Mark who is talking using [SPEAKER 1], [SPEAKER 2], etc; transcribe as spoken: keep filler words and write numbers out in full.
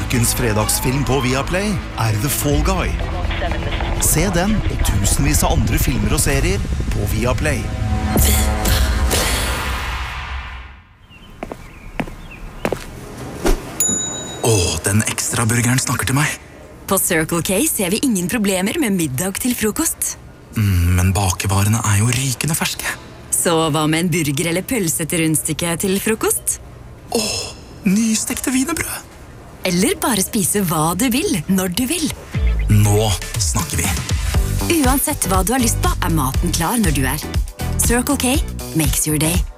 [SPEAKER 1] Ukens fredagsfilm på Viaplay er The Fall Guy. Se den og tusenvis av andre filmer og serier på Viaplay. Åh, den ekstra burgeren snakker til meg.
[SPEAKER 2] På Circle K ser vi ingen problemer med middag til frokost.
[SPEAKER 1] Mm, men bakevarene er jo rykende ferske.
[SPEAKER 2] Så hva med en burger eller pølse til rundstykket til frokost?
[SPEAKER 1] Åh, nystekte wienerbrød.
[SPEAKER 2] Eller bare spise hva du vil, når du vil.
[SPEAKER 1] Nå snakker vi.
[SPEAKER 2] Uansett hva du har lyst på, er maten klar når du er. Circle K makes your day.